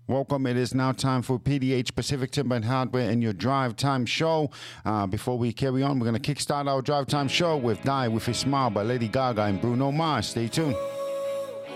Welcome. It is now time for PDH Pacific Timber and Hardware and your Drive Time Show. Before we carry on, we're going to kickstart our Drive Time Show with Die With a Smile by Lady Gaga and Bruno Mars. Stay tuned.